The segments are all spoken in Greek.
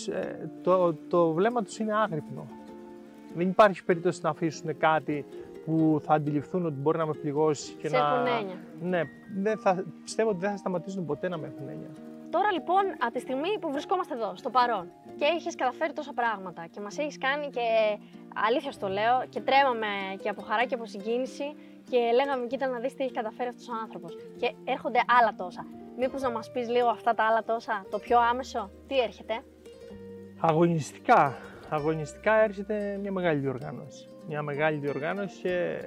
τους, το βλέμμα τους είναι άγρυπνο. Δεν υπάρχει περίπτωση να αφήσουν κάτι που θα αντιληφθούν ότι μπορεί να με πληγώσει και σε έχουν έννοια. Ναι, πιστεύω ότι δεν θα σταματήσουν ποτέ να με έχουν έννοια. Τώρα λοιπόν, από τη στιγμή που βρισκόμαστε εδώ, στο παρόν, και έχεις καταφέρει τόσα πράγματα και μας έχεις κάνει και, αλήθεια στο λέω, και τρέμαμε και από χαρά και από συγκίνηση και λέγαμε κοίτα να δεις τι έχει καταφέρει αυτός ο άνθρωπος. Και έρχονται άλλα τόσα. Μήπως να μας πεις λίγο αυτά τα άλλα τόσα, το πιο άμεσο, τι έρχεται? Αγωνιστικά έρχεται μια μεγάλη διοργάνωση. Μια μεγάλη διοργάνωση και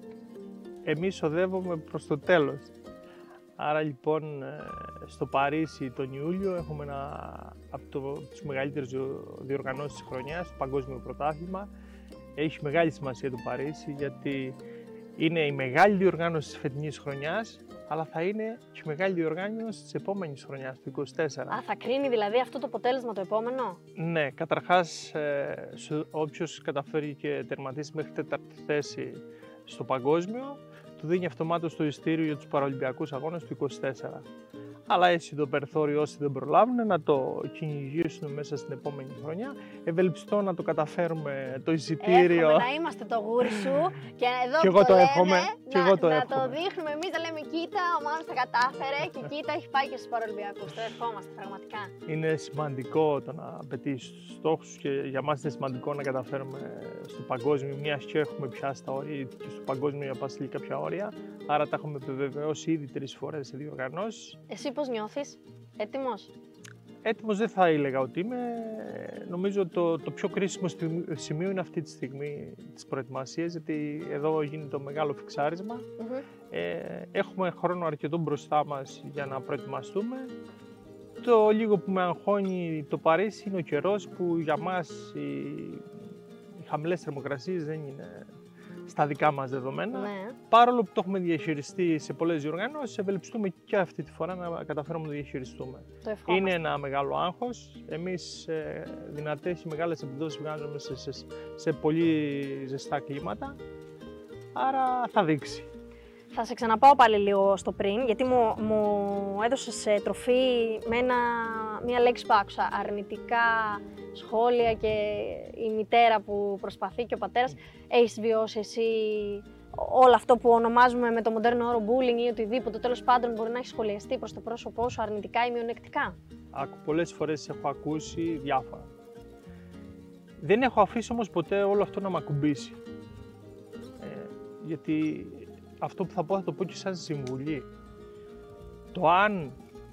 εμείς οδεύουμε προς το τέλος. Άρα λοιπόν στο Παρίσι τον Ιούλιο έχουμε από τις μεγαλύτερες διοργανώσεις της χρονιάς, το Παγκόσμιο Πρωτάθλημα. Έχει μεγάλη σημασία το Παρίσι γιατί είναι η μεγάλη διοργάνωση της φετινής χρονιάς, αλλά θα είναι και η μεγάλη διοργάνωση της επόμενης χρονιάς, του 2024. Θα κρίνει δηλαδή αυτό το αποτέλεσμα το επόμενο? Ναι, καταρχάς όποιος καταφέρει και τερματίσει μέχρι τέταρτη θέση στο παγκόσμιο, του δίνει αυτομάτως το ειστήριο για τους Παραολυμπιακούς Αγώνες του 2024. Αλλά έτσι το περιθώριο όσοι δεν προλάβουν να το κυνηγήσουν μέσα στην επόμενη χρονιά. Ευελπιστώ να το καταφέρουμε το εισιτήριο. Εύχομαι να είμαστε το γούρι σου και εδώ και που εγώ το λένε, εύχομαι. να το δείχνουμε εμείς, να λέμε κοίτα, ο Μάνος τα κατάφερε και κοίτα έχει πάει και στους Παραολυμπιακούς. Το ευχόμαστε πραγματικά. Είναι σημαντικό το να πετύχεις τους στόχους και για μας είναι σημαντικό να καταφέρουμε στο παγκόσμιο, μιας και έχουμε πιάσει τα όρια και στο παγκόσμιο για πάση κάποια όρια. Άρα τα έχουμε επιβεβαιώσει ήδη 3 φορές σε διοργανώσεις. Εσύ πώς νιώθεις, έτοιμος? Έτοιμος δεν θα έλεγα ότι είμαι. Νομίζω το πιο κρίσιμο σημείο είναι αυτή τη στιγμή της προετοιμασίας, γιατί εδώ γίνεται το μεγάλο φιξάρισμα. Έχουμε χρόνο αρκετό μπροστά μας για να προετοιμαστούμε. Το λίγο που με αγχώνει το Παρίσι είναι ο καιρός, που για μας οι χαμηλές θερμοκρασίες δεν είναι στα δικά μας δεδομένα. Ναι. Παρόλο που το έχουμε διαχειριστεί σε πολλές διοργανώσεις, ευελπιστούμε και αυτή τη φορά να καταφέρουμε να το διαχειριστούμε. Το ευχόμαστε. Είναι ένα μεγάλο άγχος. Εμείς δυνατές και μεγάλες επιδόσεις βγάζουμε σε πολύ ζεστά κλίματα, άρα θα δείξει. Θα σε ξαναπάω πάλι λίγο στο πριν, γιατί μου έδωσες τροφή με μία λέξη που άκουσα, αρνητικά σχόλια και η μητέρα που προσπαθεί και ο πατέρας. Έχεις βιώσει εσύ όλο αυτό που ονομάζουμε με το μοντέρνο όρο bullying ή οτιδήποτε, τέλος πάντων μπορεί να έχει σχολιαστεί προς το πρόσωπό σου αρνητικά ή μειονεκτικά? Πολλές φορές έχω ακούσει διάφορα. Δεν έχω αφήσει όμως ποτέ όλο αυτό να με ακουμπήσει. Γιατί αυτό που θα πω θα το πω και σαν συμβουλή. Το αν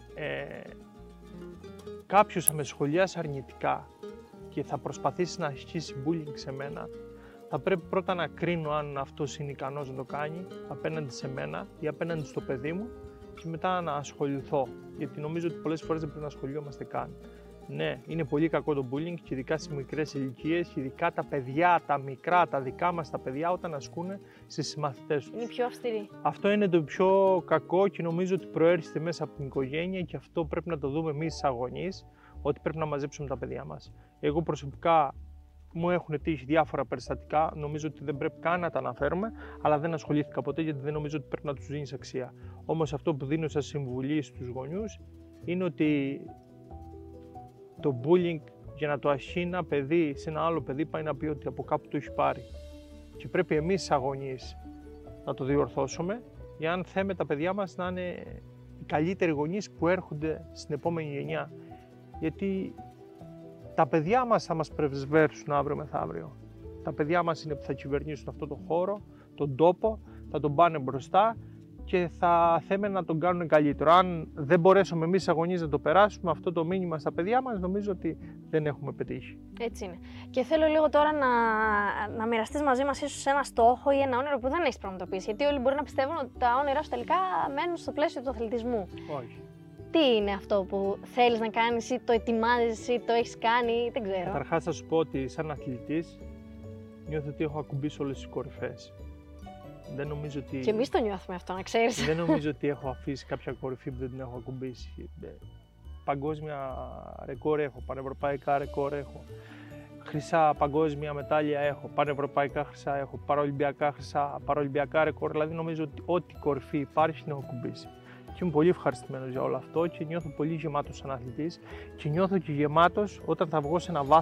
κάποιος θα με σχολιάσει αρνητικά και θα προσπαθήσει να ασκήσει bullying σε μένα, θα πρέπει πρώτα να κρίνω αν αυτός είναι ικανός να το κάνει απέναντι σε μένα ή απέναντι στο παιδί μου και μετά να ασχοληθώ. Γιατί νομίζω ότι πολλές φορές δεν πρέπει να ασχολιόμαστε καν. Ναι, είναι πολύ κακό το bullying και ειδικά στις μικρές ηλικίες, και ειδικά τα παιδιά, τα μικρά, τα δικά μας τα παιδιά, όταν ασκούν στις συμμαθητές τους. Είναι πιο αυστηρή. Αυτό είναι το πιο κακό και νομίζω ότι προέρχεται μέσα από την οικογένεια και αυτό πρέπει να το δούμε εμείς σαν γονείς, ότι πρέπει να μαζέψουμε τα παιδιά μας. Εγώ προσωπικά μου έχουν τύχει διάφορα περιστατικά, νομίζω ότι δεν πρέπει καν να τα αναφέρουμε, αλλά δεν ασχολήθηκα ποτέ γιατί δεν νομίζω ότι πρέπει να τους δίνεις αξία. Όμως αυτό που δίνω σαν συμβουλή στους γονιούς είναι ότι το bullying, για να το ασκεί ένα παιδί σε ένα άλλο παιδί, πάει να πει ότι από κάπου το έχει πάρει. Και πρέπει εμείς σαν γονείς να το διορθώσουμε, για αν θέμε τα παιδιά μας να είναι οι καλύτεροι γονείς που έρχονται στην επόμενη γενιά. Γιατί τα παιδιά μας θα μας πρεσβεύσουν αύριο μεθαύριο. Τα παιδιά μας είναι που θα κυβερνήσουν αυτό το χώρο, τον τόπο, θα τον πάνε μπροστά και θα θέμε να τον κάνουν καλύτερο. Αν δεν μπορέσουμε εμείς σαν γονείς να το περάσουμε αυτό το μήνυμα στα παιδιά μας, νομίζω ότι δεν έχουμε πετύχει. Έτσι είναι. Και θέλω λίγο τώρα να μοιραστείς μαζί μας ίσως ένα στόχο ή ένα όνειρο που δεν έχεις πραγματοποιήσει. Γιατί όλοι μπορεί να πιστεύουν ότι τα όνειρά σου τελικά μένουν στο πλαίσιο του αθλητισμού. Όχι. Τι είναι αυτό που θέλεις να κάνεις ή το ετοιμάζεις ή το έχεις κάνει, δεν ξέρω. Καταρχάς θα σου πω ότι σαν αθλητής νιώθω ότι έχω ακουμπήσει όλες τις κορυφές. Δεν νομίζω ότι... Και εμείς το νιώθουμε αυτό, να ξέρεις. Δεν νομίζω ότι έχω αφήσει κάποια κορυφή που δεν την έχω ακουμπήσει. Παγκόσμια ρεκόρ έχω, πανευρωπαϊκά ρεκόρ έχω. Χρυσά παγκόσμια μετάλλια έχω, πανευρωπαϊκά χρυσά έχω, παραολυμπιακά χρυσά, παραολυμπιακά ρεκόρ. Δηλαδή νομίζω ότι ό,τι κορυφή υπάρχει την έχω ακουμπήσει. Και είμαι πολύ ευχαριστημένος για όλο αυτό και νιώθω πολύ γεμάτος σαν αθλητής και νιώθω και γεμάτος όταν θα βγω σε ένα βάθος